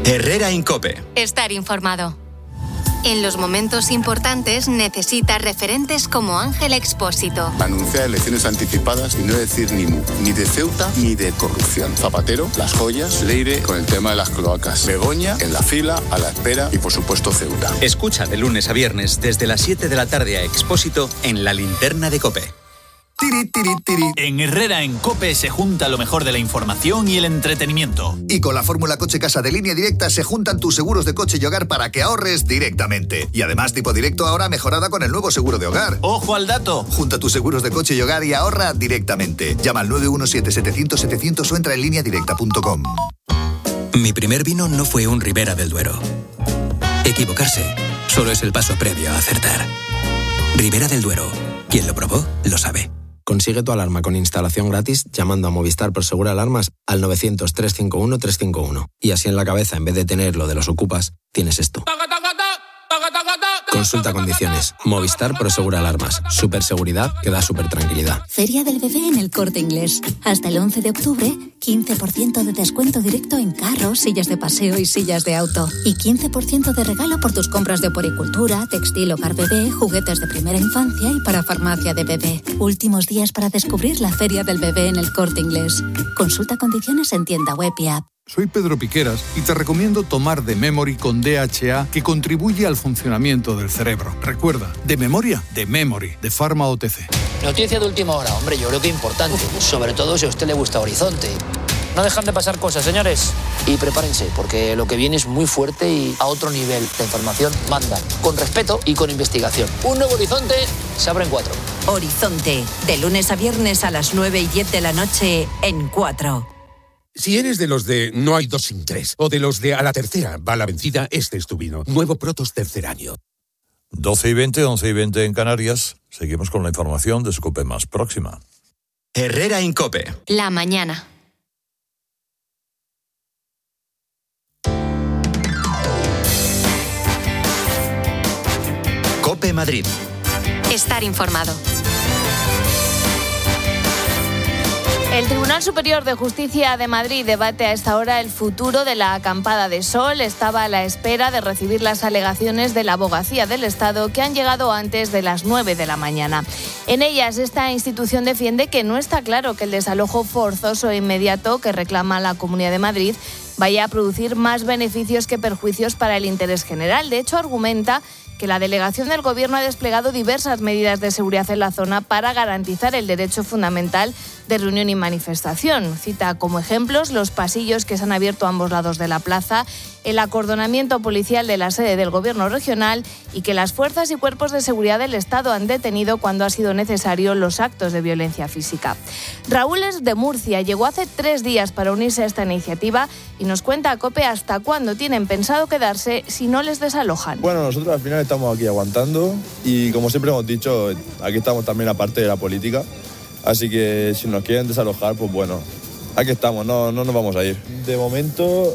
Herrera en COPE. Estar informado. En los momentos importantes necesita referentes como Ángel Expósito. Anunciar elecciones anticipadas y no decir ni mu, ni de Ceuta ni de corrupción. Zapatero, las joyas, Leire con el tema de las cloacas. Begoña en la fila, a la espera y por supuesto Ceuta. Escucha de lunes a viernes desde las 7 de la tarde a Expósito en La Linterna de COPE. Tiri, tiri, tiri. En Herrera en COPE se junta lo mejor de la información y el entretenimiento. Y con la fórmula Coche Casa de Línea Directa se juntan tus seguros de coche y hogar para que ahorres directamente. Y además tipo directo ahora mejorada con el nuevo seguro de hogar. ¡Ojo al dato! Junta tus seguros de coche y hogar y ahorra directamente. Llama al 917-700-700 o entra en lineadirecta.com. Mi primer vino no fue un Ribera del Duero. Equivocarse solo es el paso previo a acertar. Ribera del Duero. Quien lo probó, lo sabe. Consigue tu alarma con instalación gratis llamando a Movistar Prosegur Alarmas al 900-351-351. Y así en la cabeza, en vez de tener lo de los ocupas, tienes esto. Consulta condiciones. Movistar Prosegur Alarmas. Superseguridad que da super tranquilidad. Feria del Bebé en El Corte Inglés. Hasta el 11 de octubre, 15% de descuento directo en carros, sillas de paseo y sillas de auto. Y 15% de regalo por tus compras de oporicultura, textil, hogar bebé, juguetes de primera infancia y para farmacia de bebé. Últimos días para descubrir la Feria del Bebé en El Corte Inglés. Consulta condiciones en tienda web y app. Soy Pedro Piqueras y te recomiendo tomar The Memory con DHA que contribuye al funcionamiento del cerebro. Recuerda, de memoria, The Memory, de Pharma OTC. Noticia de última hora, hombre, yo creo que importante, sobre todo si a usted le gusta Horizonte. No dejan de pasar cosas, señores. Y prepárense, porque lo que viene es muy fuerte y a otro nivel. La información manda, con respeto y con investigación. Un nuevo Horizonte se abre en 4. Horizonte, de lunes a viernes a las 9 y 10 de la noche en 4. Si eres de los de no hay dos sin tres, o de los de a la tercera va la vencida, este es tu vino. Nuevo Protos tercer año. 12 y 20, 11 y 20 en Canarias. Seguimos con la información de su COPE más próxima. Herrera en COPE. La mañana. COPE Madrid. Estar informado. El Tribunal Superior de Justicia de Madrid debate a esta hora el futuro de la acampada de sol. Estaba a la espera de recibir las alegaciones de la Abogacía del Estado que han llegado antes de las 9 de la mañana. En ellas, esta institución defiende que no está claro que el desalojo forzoso e inmediato que reclama la Comunidad de Madrid vaya a producir más beneficios que perjuicios para el interés general. De hecho, argumenta que la delegación del Gobierno ha desplegado diversas medidas de seguridad en la zona para garantizar el derecho fundamental de reunión y manifestación. Cita como ejemplos los pasillos que se han abierto a ambos lados de la plaza, el acordonamiento policial de la sede del Gobierno regional y que las fuerzas y cuerpos de seguridad del Estado han detenido cuando ha sido necesario los actos de violencia física. Raúl es de Murcia, llegó hace 3 días para unirse a esta iniciativa y nos cuenta a COPE hasta cuándo tienen pensado quedarse si no les desalojan. Bueno, nosotros al final estamos aquí aguantando y como siempre hemos dicho, aquí estamos también aparte de la política, así que si nos quieren desalojar, pues bueno, aquí estamos, no nos vamos a ir. De momento,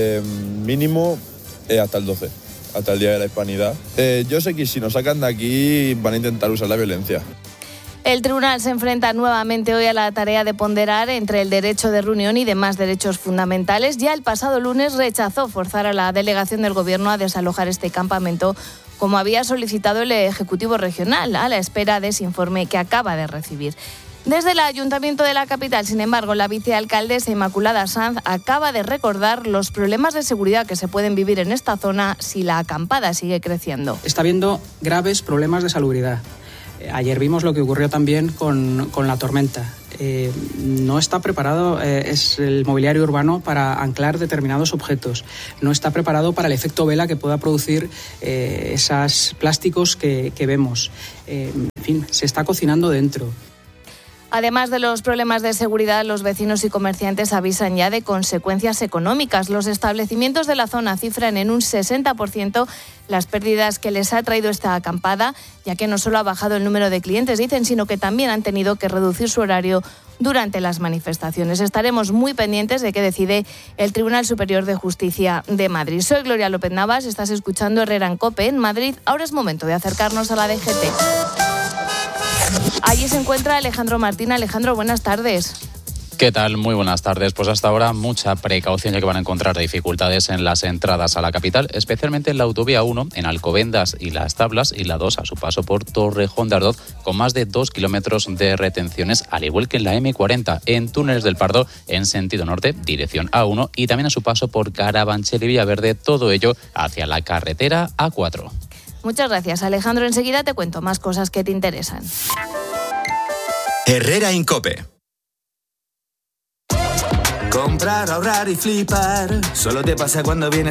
mínimo hasta el 12, hasta el Día de la Hispanidad. Yo sé que si nos sacan de aquí van a intentar usar la violencia. El tribunal se enfrenta nuevamente hoy a la tarea de ponderar entre el derecho de reunión y demás derechos fundamentales. Ya el pasado lunes rechazó forzar a la delegación del Gobierno a desalojar este campamento, como había solicitado el Ejecutivo Regional, a la espera de ese informe que acaba de recibir. Desde el Ayuntamiento de la capital, sin embargo, la vicealcaldesa Inmaculada Sanz acaba de recordar los problemas de seguridad que se pueden vivir en esta zona si la acampada sigue creciendo. Está habiendo graves problemas de salubridad. Ayer vimos lo que ocurrió también con la tormenta. No está preparado es el mobiliario urbano para anclar determinados objetos. No está preparado para el efecto vela que pueda producir esos plásticos que vemos. En fin, se está cocinando dentro. Además de los problemas de seguridad, los vecinos y comerciantes avisan ya de consecuencias económicas. Los establecimientos de la zona cifran en un 60% las pérdidas que les ha traído esta acampada, ya que no solo ha bajado el número de clientes, dicen, sino que también han tenido que reducir su horario durante las manifestaciones. Estaremos muy pendientes de qué decide el Tribunal Superior de Justicia de Madrid. Soy Gloria López Navas, estás escuchando Herrera en COPE en Madrid. Ahora es momento de acercarnos a la DGT. Allí se encuentra Alejandro Martín. Alejandro, buenas tardes. ¿Qué tal? Muy buenas tardes. Pues hasta ahora mucha precaución, ya que van a encontrar dificultades en las entradas a la capital, especialmente en la autovía 1, en Alcobendas y Las Tablas, y la 2 a su paso por Torrejón de Ardoz, con más de 2 kilómetros de retenciones, al igual que en la M40, en Túneles del Pardo, en sentido norte, dirección A1, y también a su paso por Carabanchel y Villaverde, todo ello hacia la carretera A4. Muchas gracias, Alejandro. Enseguida te cuento más cosas que te interesan. Herrera Incope. Comprar, ahorrar y flipar, solo te pasa cuando vienes